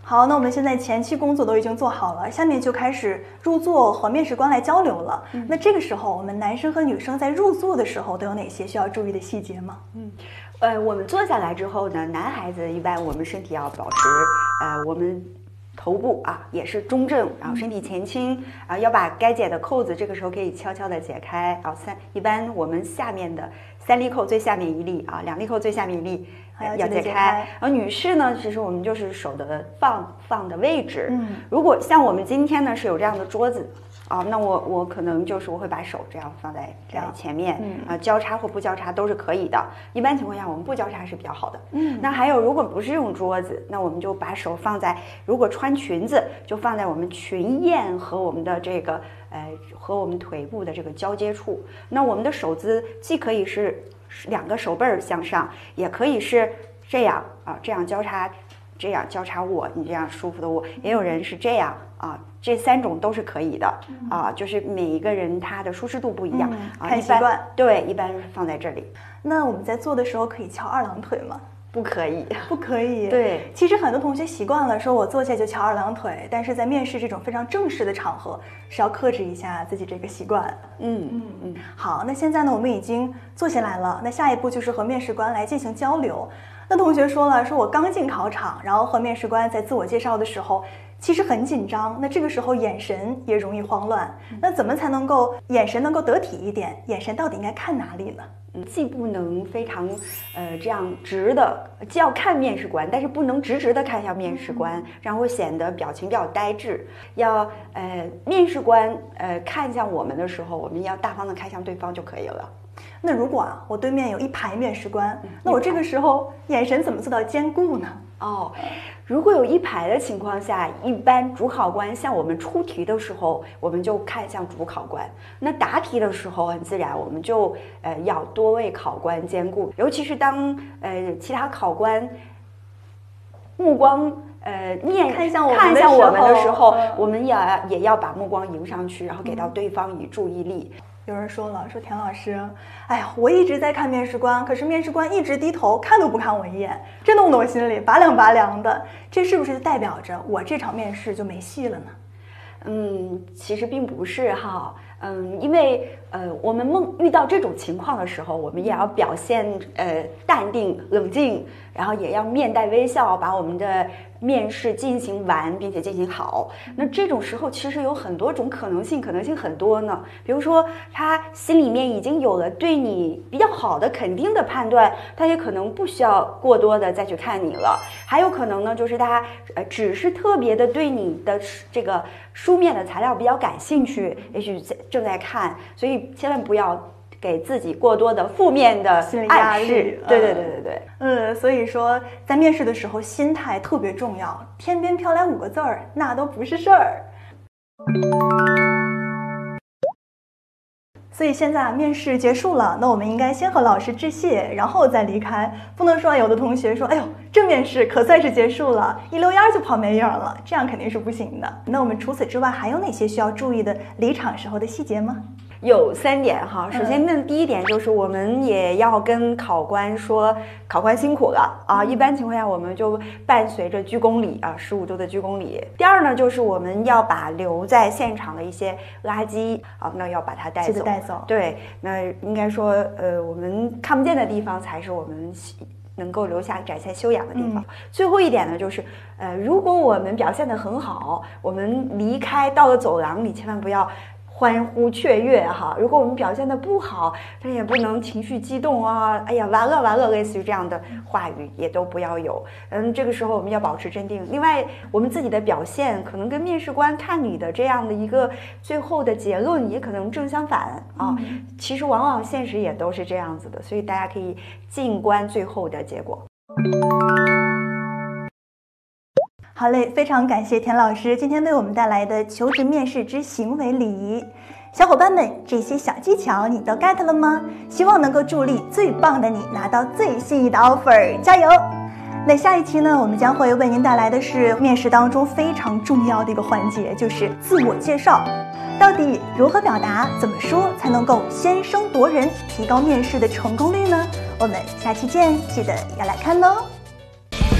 好，那我们现在前期工作都已经做好了，下面就开始入座和面试官来交流了。那这个时候，我们男生和女生在入座的时候都有哪些需要注意的细节吗？ 我们坐下来之后呢，男孩子一般我们身体要保持，我们头部啊也是中正，然后身体前倾，啊要把该解的扣子这个时候可以悄悄的解开啊。一般我们下面的3粒扣最下面1粒啊，2粒扣最下面1粒。要解开，而女士呢，其实我们就是手的放的位置。如果像我们今天呢是有这样的桌子啊，那我可能就是我会把手这样放在前面，交叉或不交叉都是可以的。一般情况下，我们不交叉是比较好的。那还有如果不是用桌子，那我们就把手放在，如果穿裙子就放在我们裙沿和我们的这个和我们腿部的这个交接处。那我们的手姿既可以是2个手背儿向上，也可以是这样啊，这样交叉握，你这样舒服的握，也有人是这样啊，这3种都是可以的啊，就是每一个人他的舒适度不一样看习惯。 对，一般放在这里。 那我们在做的时候可以翘2郎腿吗？ 不可以， 不可以。 对， 其实很多同学习惯了说我坐下就翘2郎腿，但是在面试这种非常正式的场合是要克制一下自己这个习惯。好，那现在呢我们已经坐下来了，那下一步就是和面试官来进行交流。那同学说了，说我刚进考场，然后和面试官在自我介绍的时候其实很紧张，那这个时候眼神也容易慌乱，那怎么才能够眼神能够得体一点？眼神到底应该看哪里呢？ 既不能非常这样直的，既要看面试官，但是不能直直的看向面试官，然后会显得表情比较呆滞。要面试官看向我们的时候，我们要大方的看向对方就可以了。 那如果我对面有1排面试官，那我这个时候眼神怎么做到兼顾呢？ 如果有1排的情况下，一般主考官向我们出题的时候，我们就看向主考官。那答题的时候，很自然我们就要多位考官兼顾，尤其是当其他考官目光看向我们的时候，我们也要把目光迎上去，然后给到对方以注意力。 有人说了，说田老师，哎呀，我一直在看面试官，可是面试官一直低头，看都不看我一眼，这弄得我心里拔凉拔凉的。这是不是代表着我这场面试就没戏了呢？ 其实并不是哈。因为我们遇到这种情况的时候，我们也要表现淡定冷静，然后也要面带微笑，把我们的面试进行完，并且进行好。那这种时候其实有很多种可能性很多呢。比如说他心里面已经有了对你比较好的肯定的判断，他也可能不需要过多的再去看你了。还有可能呢，就是他只是特别的对你的这个书面的材料比较感兴趣，也许正在看，所以千万不要给自己过多的负面的暗示。对。 所以说在面试的时候心态特别重要，天边飘来5个字儿，那都不是事儿。所以现在面试结束了，那我们应该先和老师致谢，然后再离开。不能说有的同学说，哎呦，这面试可算是结束了，一溜烟就跑没影了，这样肯定是不行的。那我们除此之外还有哪些需要注意的离场时候的细节吗？ 有3点哈。首先呢，第一点就是我们也要跟考官说，考官辛苦了啊。一般情况下，我们就伴随着鞠躬礼啊，15度的鞠躬礼。第二呢，就是我们要把留在现场的一些垃圾啊，那要把它带走。 记得带走。 对，那应该说，我们看不见的地方才是我们能够留下展现修养的地方。最后一点呢，就是如果我们表现得很好，我们离开到了走廊里，千万不要欢呼雀跃哈。如果我们表现得不好，但也不能情绪激动啊，哎呀完了，类似于这样的话语也都不要有。这个时候我们要保持镇定。另外，我们自己的表现可能跟面试官看你的这样的一个最后的结论也可能正相反啊。其实往往现实也都是这样子的，所以大家可以静观最后的结果。 好嘞，非常感谢田老师今天为我们带来的求职面试之行为礼仪。小伙伴们，这些小技巧你都 get 了吗？希望能够助力最棒的你拿到最心仪的 offer， 加油！那下一期呢，我们将会为您带来的是面试当中非常重要的一个环节，就是自我介绍。到底如何表达，怎么说才能够先声夺人，提高面试的成功率呢？我们下期见，记得要来看哦。